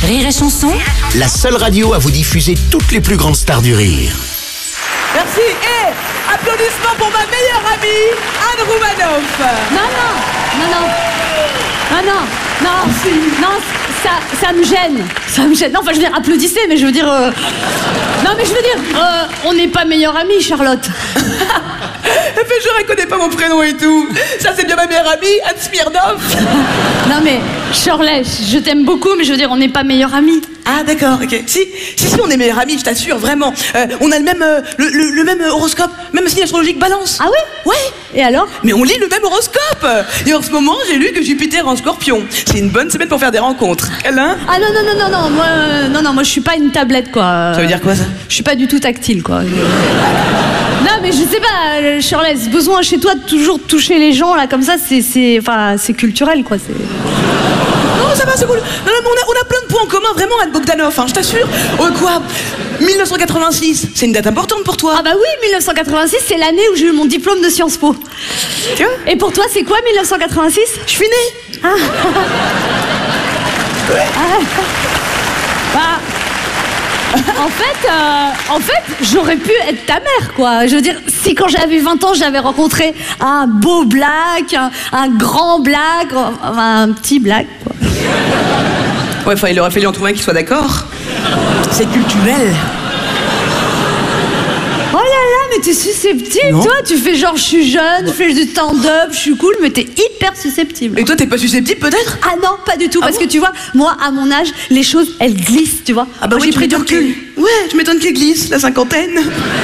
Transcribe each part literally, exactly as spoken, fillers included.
Rire et Chanson, la seule radio à vous diffuser toutes les plus grandes stars du rire. Merci et applaudissements pour ma meilleure amie, Anne Roumanoff. Non, non, non, non, non, non, non, non, ça, ça me gêne, ça me gêne. Non, enfin, je veux dire, applaudissez, mais je veux dire... euh, Non, mais je veux dire, euh, on n'est pas meilleure amie, Charlotte. Mais je reconnais pas mon prénom et tout. Ça, c'est bien ma meilleure amie, Anne Smirnoff. Non, mais Shirley, je t'aime beaucoup, mais je veux dire, on n'est pas meilleure amie. Ah, d'accord, ok. Si, si, si, on est meilleure amie, je t'assure, vraiment. Euh, on a le même, euh, le, le, le même horoscope, même signe astrologique, Balance. Ah oui? Ouais. Et alors? Mais on lit le même horoscope. Et en ce moment, j'ai lu que Jupiter en Scorpion. C'est une bonne semaine pour faire des rencontres. Elle, hein? Ah non, non, non, non, non, moi, euh, non, non, moi, je suis pas une tablette, quoi. Ça veut dire quoi, ça? Je suis pas du tout tactile, quoi. Non, mais je sais pas, euh, Shirley, ce besoin chez toi de toujours toucher les gens, là, comme ça, c'est, c'est, enfin, c'est culturel, quoi. C'est... Non, ça va, c'est cool. Non, non, mais on a, on a plein de points en commun, vraiment, Anne Bogdanov, hein, je t'assure. Oh, quoi? mille neuf cent quatre-vingt-six, c'est une date importante pour toi. Ah bah oui, mille neuf cent quatre-vingt-six, c'est l'année où j'ai eu mon diplôme de Sciences Po. Tiens. Et pour toi, c'est quoi, mille neuf cent quatre-vingt-six? Je suis née. Ah. Ouais. Ah. Bah, en fait, euh, en fait, j'aurais pu être ta mère, quoi. Je veux dire, si quand j'avais vingt ans, j'avais rencontré un beau black, un, un grand black, un petit black, quoi. Ouais, enfin, il aurait fallu en trouver un qui soit d'accord. C'est culturel. Oh là là, mais t'es susceptible, Non. toi. Tu fais genre, je suis jeune, je fais du stand-up, je suis cool, mais t'es hyper susceptible. Et toi, t'es pas susceptible, peut-être? Ah non, pas du tout, Ah parce bon que tu vois, moi, à mon âge, les choses, elles glissent, tu vois. Ah bah Moi, oui, j'ai pris du m'étonnes recul. que- Ouais, je m'étonne qu'elle glisse, la cinquantaine.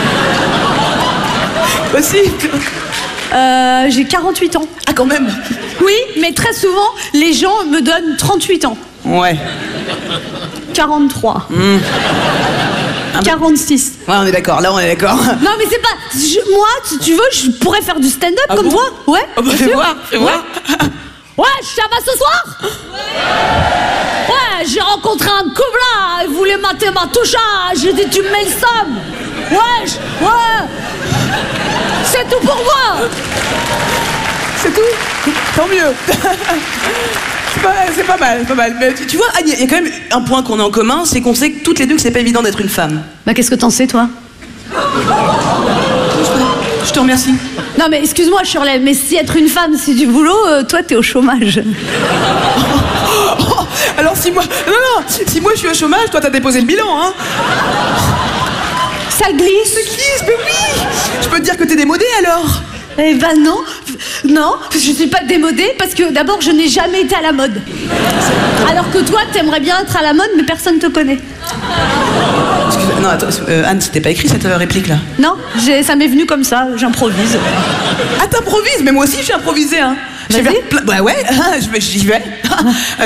Bah si. Euh, j'ai quarante-huit ans. Ah, quand même. Oui, mais très souvent, les gens me donnent trente-huit ans. Ouais. quarante-trois. Mmh. quarante-six. Ouais, on est d'accord, là, on est d'accord. Non, mais c'est pas... je- moi, si tu veux, je pourrais faire du stand-up Ah comme bon? toi. Ouais. Oh, bah, bien fais sûr. voir, fais Ouais. voir. Ouais, ça va ce soir? Ouais, j'ai rencontré un couple là, il voulait mater ma touche, j'ai dit tu me mets le somme. Ouais, je- ouais. C'est tout pour moi. C'est tout? Tant mieux. C'est pas, c'est pas mal, pas mal. Mais tu, tu vois, Anne, il y a quand même un point qu'on a en commun, c'est qu'on sait que toutes les deux que c'est pas évident d'être une femme. Bah qu'est-ce que t'en sais toi? Je te remercie. Non mais excuse-moi Shirley, mais si être une femme c'est du boulot, euh, toi t'es au chômage. Oh, alors si moi... Non, non, si moi je suis au chômage, toi t'as déposé le bilan, hein. Ça glisse. C'est glisse, mais oui. Je peux te dire que t'es démodée, alors. Eh ben non, non, je suis pas démodée parce que d'abord je n'ai jamais été à la mode. Alors que toi t'aimerais bien être à la mode mais personne te connaît. Excuse, non, attends, euh, Anne, c'était pas écrit cette euh, réplique-là. Non, j'ai- ça m'est venu comme ça, j'improvise. Ah, t'improvises, mais moi aussi j'ai improvisé, hein. J'ai Vas-y. fait plein- Bah ouais, je vais- j'y vais.